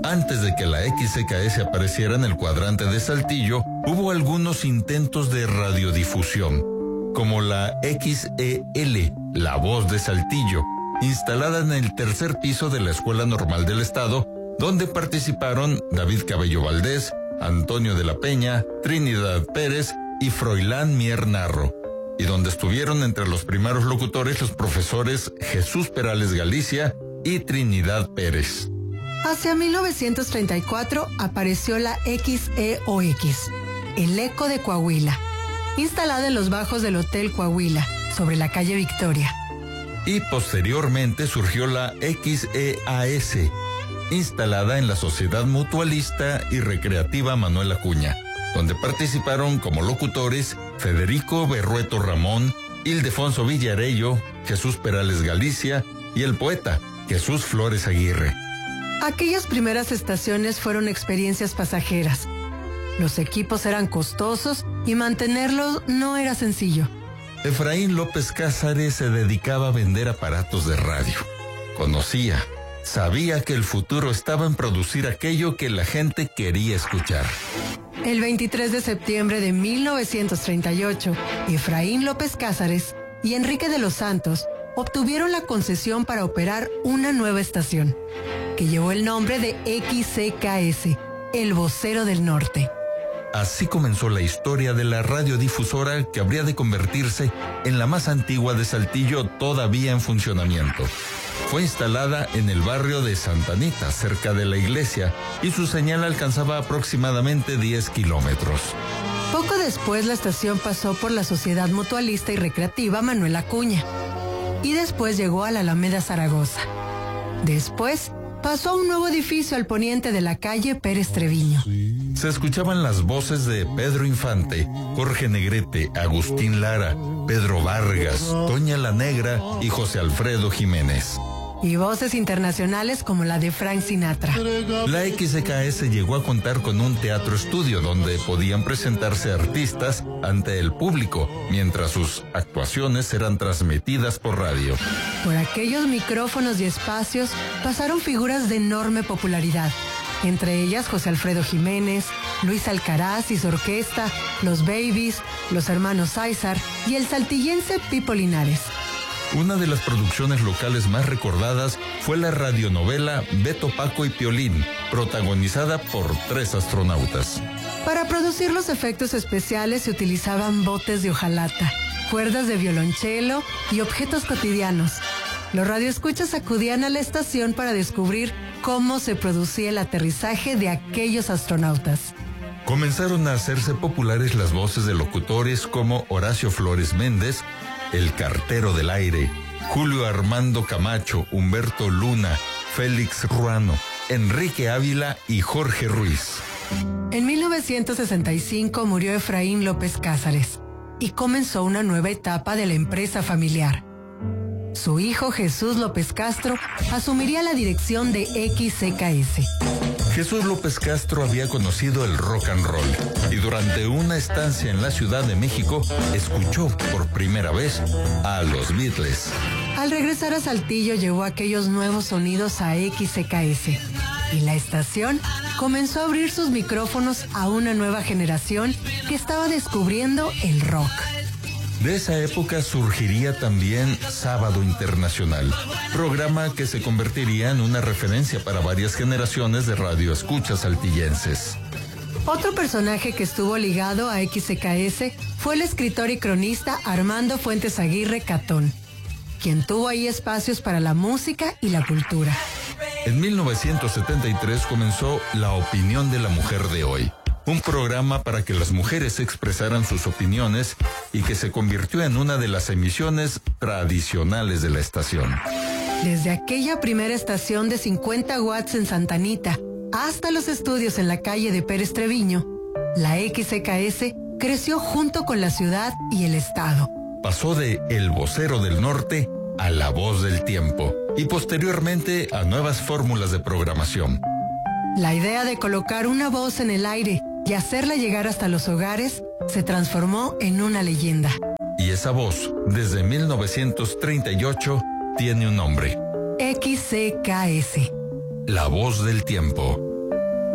Antes de que la XCKS apareciera en el cuadrante de Saltillo, hubo algunos intentos de radiodifusión, como la XEL, La Voz de Saltillo, instalada en el tercer piso de la Escuela Normal del Estado, donde participaron David Cabello Valdés, Antonio de la Peña, Trinidad Pérez y Froilán Mier Narro, y donde estuvieron entre los primeros locutores los profesores Jesús Perales Galicia y Trinidad Pérez. Hacia 1934 apareció la XEOX, el Eco de Coahuila, instalada en los bajos del Hotel Coahuila, sobre la calle Victoria. Y posteriormente surgió la XEAS, instalada en la Sociedad Mutualista y Recreativa Manuel Acuña, donde participaron como locutores Federico Berrueto Ramón, Ildefonso Villarello, Jesús Perales Galicia y el poeta Jesús Flores Aguirre. Aquellas primeras estaciones fueron experiencias pasajeras. Los equipos eran costosos y mantenerlos no era sencillo. Efraín López Cázares se dedicaba a vender aparatos de radio. Conocía, sabía que el futuro estaba en producir aquello que la gente quería escuchar. El 23 de septiembre de 1938, Efraín López Cázares y Enrique de los Santos obtuvieron la concesión para operar una nueva estación, que llevó el nombre de XCKS, El Vocero del Norte. Así comenzó la historia de la radiodifusora que habría de convertirse en la más antigua de Saltillo todavía en funcionamiento. Fue instalada en el barrio de Santa Anita, cerca de la iglesia, y su señal alcanzaba aproximadamente 10 kilómetros. Poco después la estación pasó por la Sociedad Mutualista y Recreativa Manuel Acuña, y después llegó a la Alameda Zaragoza. Después pasó a un nuevo edificio al poniente de la calle Pérez Treviño. Se escuchaban las voces de Pedro Infante, Jorge Negrete, Agustín Lara, Pedro Vargas, Toña la Negra y José Alfredo Jiménez. Y voces internacionales como la de Frank Sinatra. La XCKS llegó a contar con un teatro estudio donde podían presentarse artistas ante el público, mientras sus actuaciones eran transmitidas por radio. Por aquellos micrófonos y espacios pasaron figuras de enorme popularidad, entre ellas José Alfredo Jiménez, Luis Alcaraz y su orquesta, los Babies, los hermanos César y el saltillense Pipo Linares. Una de las producciones locales más recordadas fue la radionovela Beto, Paco y Piolín, protagonizada por 3 astronautas. Para producir los efectos especiales se utilizaban botes de hojalata, cuerdas de violonchelo y objetos cotidianos. Los radioescuchas acudían a la estación para descubrir cómo se producía el aterrizaje de aquellos astronautas. Comenzaron a hacerse populares las voces de locutores como Horacio Flores Méndez, El Cartero del Aire, Julio Armando Camacho, Humberto Luna, Félix Ruano, Enrique Ávila y Jorge Ruiz. En 1965 murió Efraín López Cázares y comenzó una nueva etapa de la empresa familiar. Su hijo Jesús López Castro asumiría la dirección de XCKS. Jesús López Castro había conocido el rock and roll y durante una estancia en la Ciudad de México escuchó por primera vez a los Beatles. Al regresar a Saltillo llevó aquellos nuevos sonidos a XCKS y la estación comenzó a abrir sus micrófonos a una nueva generación que estaba descubriendo el rock. De esa época surgiría también Sábado Internacional, programa que se convertiría en una referencia para varias generaciones de radioescuchas saltillenses. Otro personaje que estuvo ligado a XCKS fue el escritor y cronista Armando Fuentes Aguirre Catón, quien tuvo ahí espacios para la música y la cultura. En 1973 comenzó La Opinión de la Mujer de Hoy, un programa para que las mujeres expresaran sus opiniones y que se convirtió en una de las emisiones tradicionales de la estación. Desde aquella primera estación de 50 watts en Santa Anita hasta los estudios en la calle de Pérez Treviño, la XCKS creció junto con la ciudad y el estado. Pasó de El Vocero del Norte a La Voz del Tiempo y posteriormente a nuevas fórmulas de programación. La idea de colocar una voz en el aire y hacerla llegar hasta los hogares se transformó en una leyenda. Y esa voz, desde 1938, tiene un nombre. XCKS. La Voz del Tiempo.